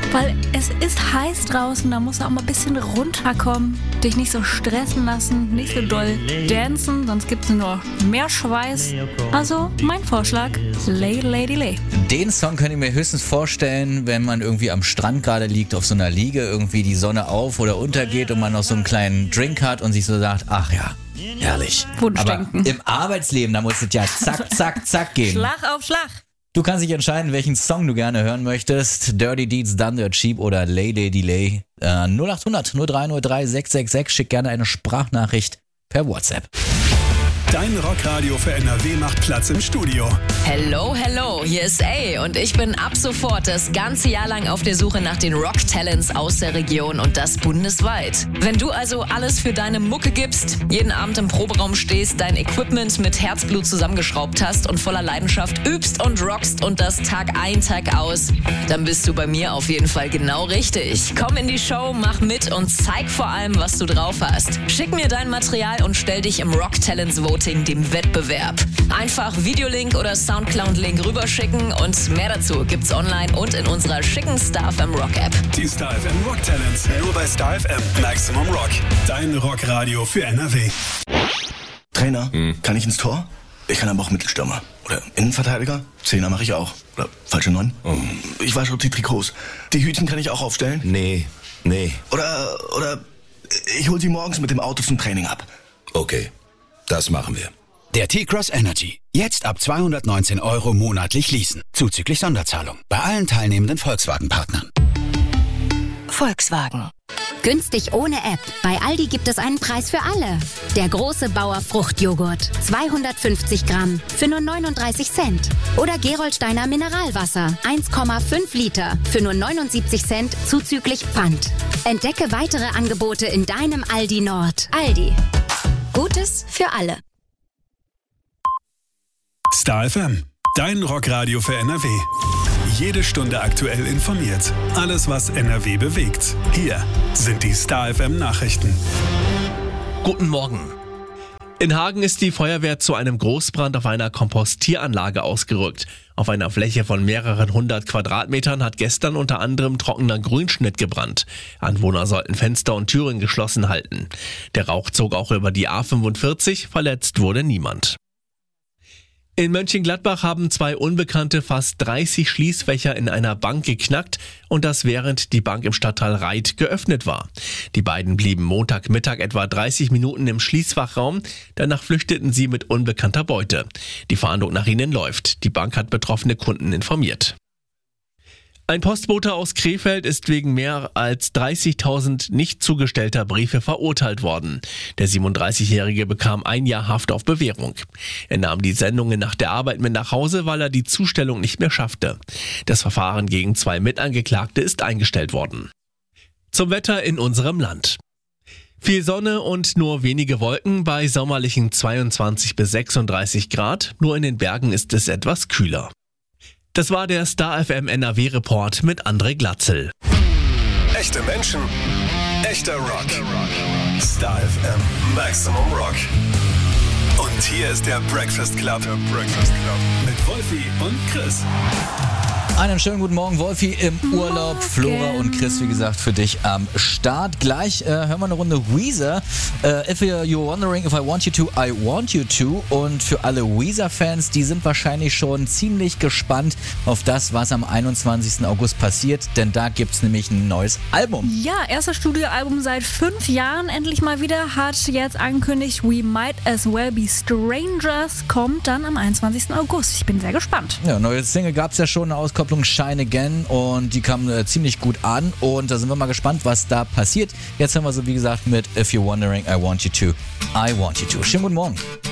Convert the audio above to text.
Weil es ist heiß draußen, da musst du auch mal ein bisschen runterkommen, dich nicht so stressen lassen, nicht so doll dancen, sonst gibt es nur mehr Schweiß. Also mein Vorschlag, Lay Lady Lay. Den Song könnte ich mir höchstens vorstellen, wenn man irgendwie am Strand gerade liegt, auf so einer Liege, irgendwie die Sonne auf- oder untergeht und man noch so einen kleinen Drink hat und sich so sagt, ach ja, herrlich. Aber Wunschdenken. im Arbeitsleben, da muss es ja zack, zack, zack gehen. Schlag auf Schlag. Du kannst dich entscheiden, welchen Song du gerne hören möchtest. Dirty Deeds Done Dirt Cheap oder Lay Lady Lay. 0800 0303 666. Schick gerne eine Sprachnachricht per WhatsApp. Dein Rockradio für NRW macht Platz im Studio. Hello, hello, hier ist A und ich bin ab sofort das ganze Jahr lang auf der Suche nach den Rock-Talents aus der Region und das bundesweit. Wenn du also alles für deine Mucke gibst, jeden Abend im Proberaum stehst, dein Equipment mit Herzblut zusammengeschraubt hast und voller Leidenschaft übst und rockst und das Tag ein, Tag aus, dann bist du bei mir auf jeden Fall genau richtig. Komm in die Show, mach mit und zeig vor allem, was du drauf hast. Schick mir dein Material und stell dich im Rock-Talents-Voting dem Wettbewerb. Einfach Videolink oder Soundcloud-Link rüberschicken und mehr dazu gibt's online und in unserer schicken Star FM Rock App. Die Star FM Rock Talents. Nur bei Star FM. Maximum Rock. Dein Rockradio für NRW. Trainer, kann ich ins Tor? Ich kann aber auch Mittelstürmer. Oder Innenverteidiger? Zehner mache ich auch. Oder falsche 9? Ich wasche die Trikots. Die Hütchen kann ich auch aufstellen? Nee. Oder ich hol sie morgens mit dem Auto zum Training ab. Okay, das machen wir. Der T-Cross Energy. Jetzt ab 219 € monatlich leasen. Zuzüglich Sonderzahlung. Bei allen teilnehmenden Volkswagen-Partnern. Volkswagen. Günstig ohne App. Bei Aldi gibt es einen Preis für alle. Der große Bauer Fruchtjoghurt. 250 Gramm für nur 39 Cent. Oder Gerolsteiner Mineralwasser. 1,5 Liter für nur 79 Cent zuzüglich Pfand. Entdecke weitere Angebote in deinem Aldi Nord. Aldi. Gutes für alle. Star FM. Dein Rockradio für NRW. Jede Stunde aktuell informiert. Alles, was NRW bewegt. Hier sind die Star FM Nachrichten. Guten Morgen. In Hagen ist die Feuerwehr zu einem Großbrand auf einer Kompostieranlage ausgerückt. Auf einer Fläche von mehreren 100 Quadratmetern hat gestern unter anderem trockener Grünschnitt gebrannt. Anwohner sollten Fenster und Türen geschlossen halten. Der Rauch zog auch über die A45, verletzt wurde niemand. In Mönchengladbach haben 2 Unbekannte fast 30 Schließfächer in einer Bank geknackt und das während die Bank im Stadtteil Reit geöffnet war. Die beiden blieben Montagmittag etwa 30 Minuten im Schließfachraum, danach flüchteten sie mit unbekannter Beute. Die Fahndung nach ihnen läuft. Die Bank hat betroffene Kunden informiert. Ein Postbote aus Krefeld ist wegen mehr als 30.000 nicht zugestellter Briefe verurteilt worden. Der 37-Jährige bekam 1 Jahr Haft auf Bewährung. Er nahm die Sendungen nach der Arbeit mit nach Hause, weil er die Zustellung nicht mehr schaffte. Das Verfahren gegen 2 Mitangeklagte ist eingestellt worden. Zum Wetter in unserem Land. Viel Sonne und nur wenige Wolken bei sommerlichen 22 bis 36 Grad. Nur in den Bergen ist es etwas kühler. Das war der Star FM NRW Report mit André Glatzel. Echte Menschen, echter Rock. Star FM Maximum Rock. Und hier ist der Breakfast Club. Mit Wolfi und Chris. Einen schönen guten Morgen, Wolfi im Urlaub. Flora und Chris, wie gesagt, für dich am Start. Gleich hören wir eine Runde Weezer. If you're wondering if I want you to, I want you to. Und für alle Weezer-Fans, die sind wahrscheinlich schon ziemlich gespannt auf das, was am 21. August passiert. Denn da gibt's nämlich ein neues Album. Ja, erstes Studioalbum seit 5 Jahren endlich mal wieder. Hat jetzt angekündigt, We Might As Well Be Strangers. Kommt dann am 21. August. Ich bin sehr gespannt. Ja, neue Single gab's ja schon, eine Auskopplung Shine Again und die kam ziemlich gut an und da sind wir mal gespannt, was da passiert. Jetzt haben wir so wie gesagt mit If You're Wondering, I Want You To, I Want You To. Schönen guten Morgen.